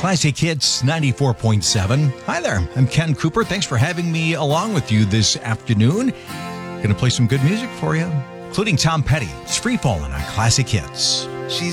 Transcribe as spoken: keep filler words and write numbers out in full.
Classic Hits ninety-four point seven. Hi there, I'm Ken Cooper. Thanks for having me along with you this afternoon. Going to play some good music for you, including Tom Petty. It's Free Fallin' on Classic Hits. She's